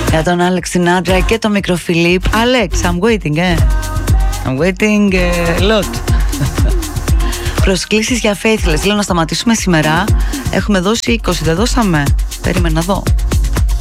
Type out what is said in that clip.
Για τον Άλεξ Σινάντρα και τον Μικροφιλίπ. Άλεξ, I'm waiting, I'm waiting a lot. Προσκλήσεις για Faithless. Λέω να σταματήσουμε σήμερα. Έχουμε δώσει 20, δεν δώσαμε? Περίμενα να δω.